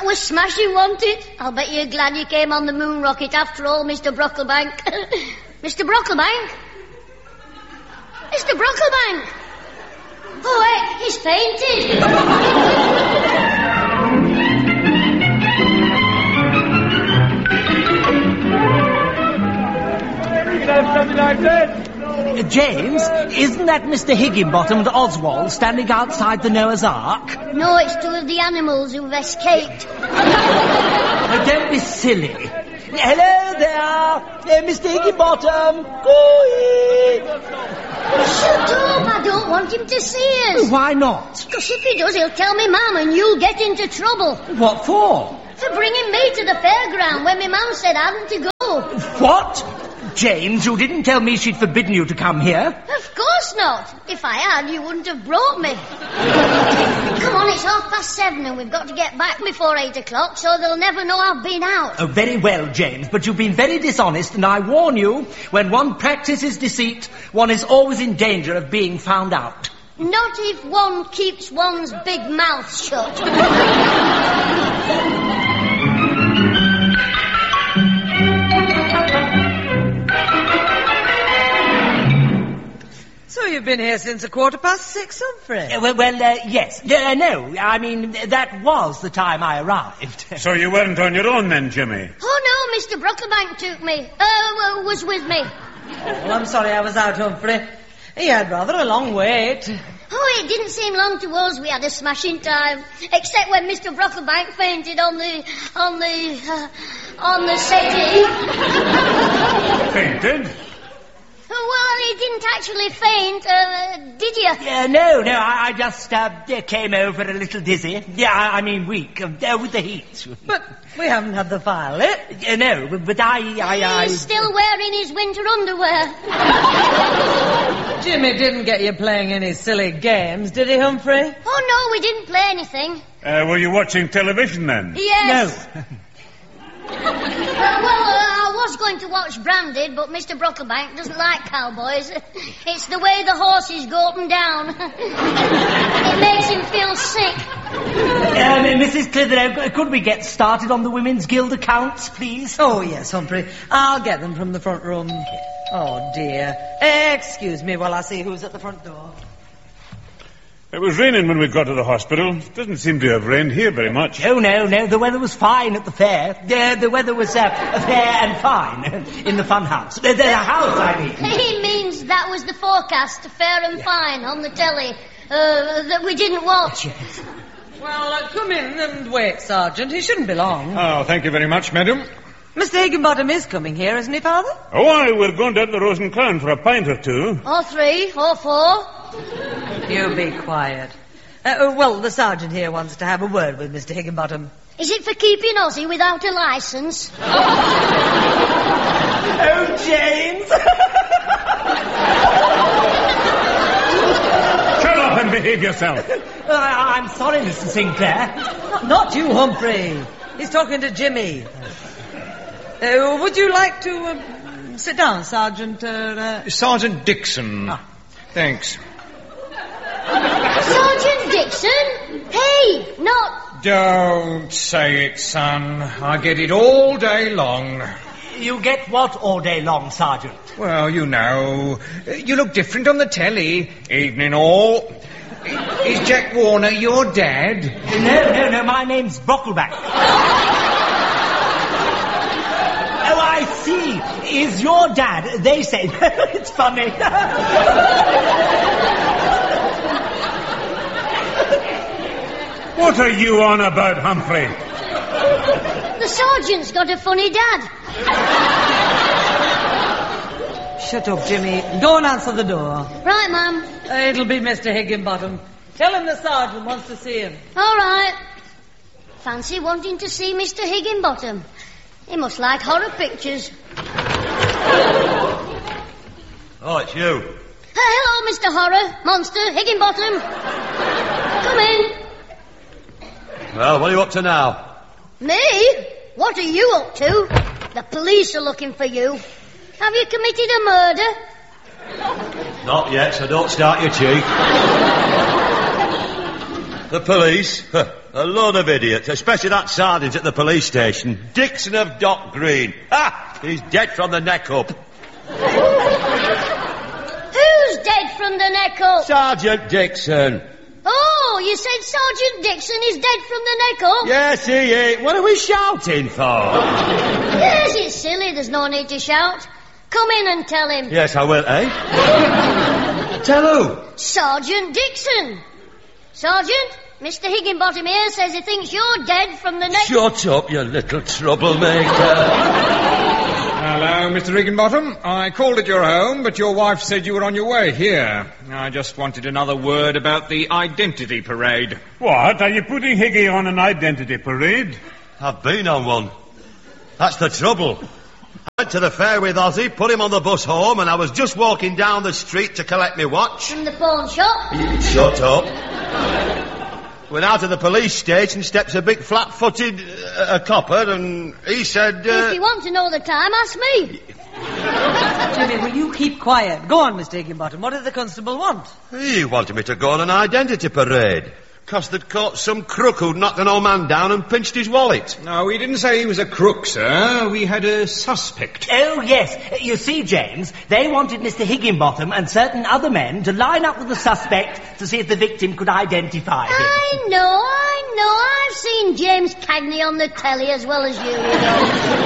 was smashing, wasn't it? I'll bet you're glad you came on the moon rocket after all, Mr. Brocklebank. Mr. Brocklebank? Mr. Brocklebank! Oh, wait, he's fainted. James, isn't that Mr. Higginbottom and Oswald standing outside the Noah's Ark? No, it's two of the animals who've escaped. Don't be silly. Hello there, Mr. Higginbottom. Coo-ee. Shut up, I don't want him to see us. Why not? Because if he does, he'll tell me Mum and you'll get into trouble. What for? For bringing me to the fairground when my Mum said I hadn't to go. What? James, you didn't tell me she'd forbidden you to come here. Of course not. If I had, you wouldn't have brought me. Come on, it's 7:30 and we've got to get back before 8 o'clock so they'll never know I've been out. Oh, very well, James, but you've been very dishonest, and I warn you, when one practices deceit, one is always in danger of being found out. Not if one keeps one's big mouth shut. So you've been here since 6:15, Humphrey? Yes. No, I mean, that was the time I arrived. So you weren't on your own then, Jimmy? Oh, no, Mr. Brocklebank took me. Was with me. Well, I'm sorry I was out, Humphrey. He had rather a long wait. Oh, it didn't seem long to us. We had a smashing time. Except when Mr. Brocklebank fainted on the settee. Fainted? Well, he didn't actually faint, did you? No, I just came over a little dizzy. I mean weak, with the heat. But we haven't had the file lit. No, but I... He's still wearing his winter underwear. Jimmy didn't get you playing any silly games, did he, Humphrey? Oh, no, we didn't play anything. Were you watching television then? Yes. No. I was going to watch Branded, but Mr. Brocklebank doesn't like cowboys. It's the way the horses go up and down. It makes him feel sick. Mrs. Clitheroe, could we get started on the Women's Guild accounts, please? Oh, yes, Humphrey. I'll get them from the front room. Oh, dear. Excuse me while I see who's at the front door. It was raining when we got to the hospital. It doesn't seem to have rained here very much. Oh, no, the weather was fine at the fair. The weather was fair and fine in the fun house. The house, I mean. He means that was the forecast, fair and fine, on the telly, that we didn't watch. Yes. Well, come in and wait, Sergeant. He shouldn't be long. Oh, thank you very much, madam. Mr. Higginbottom is coming here, isn't he, Father? Oh, aye, we're going down to the Rose and Crown for a pint or two. Or 3, or 4. You be quiet. Well, the sergeant here wants to have a word with Mr. Higginbottom. Is it for keeping Ozzy without a licence? Oh, James! Shut up and behave yourself. I'm sorry, Mr. Sinclair. Not you, Humphrey. He's talking to Jimmy. Would you like to sit down, Sergeant? Sergeant Dixon. Thanks. Sergeant Dixon? Hey, not... Don't say it, son. I get it all day long. You get what all day long, Sergeant? Well, you know, you look different on the telly. Evening all. Is Jack Warner your dad? No, my name's Brockleback. Oh, I see. Is your dad, they say. It's funny. What are you on about, Humphrey? The sergeant's got a funny dad. Shut up, Jimmy. Go and answer the door. Right, Mum. It'll be Mr. Higginbottom. Tell him the sergeant wants to see him. All right. Fancy wanting to see Mr. Higginbottom. He must like horror pictures. Oh, it's you. Hello, Mr. Horror. Monster. Higginbottom. Come in. Well, what are you up to now? Me? What are you up to? The police are looking for you. Have you committed a murder? Not yet, so don't start your cheek. The police? They're A load of idiots, especially that sergeant at the police station. Dixon of Dock Green. Ha! He's dead from the neck up. Who's dead from the neck up? Sergeant Dixon. Oh, you said Sergeant Dixon is dead from the neck up? Yes, he is. What are we shouting for? Yes, it's silly. There's no need to shout. Come in and tell him. Yes, I will, eh? Tell who? Sergeant Dixon. Sergeant, Mr. Higginbottom here says he thinks you're dead from the neck... Shut up, you little troublemaker. Hello, Mr. Higginbottom. I called at your home, but your wife said you were on your way here. I just wanted another word about the identity parade. What? Are you putting Higgy on an identity parade? I've been on one. That's the trouble. I went to the fair with Ozzy, put him on the bus home, and I was just walking down the street to collect my watch. From the pawn shop? Shut up. Went out of the police station, steps a big flat-footed copper, and he said... If you want to know the time, ask me. Jimmy, will you keep quiet? Go on, Mr. Higginbottom. What did the constable want? He wanted me to go on an identity parade. 'Cause they'd caught some crook who'd knocked an old man down and pinched his wallet. No, we didn't say he was a crook, sir. We had a suspect. Oh, yes. You see, James, they wanted Mr. Higginbottom and certain other men to line up with the suspect to see if the victim could identify him. I know. I've seen James Cagney on the telly as well as you know.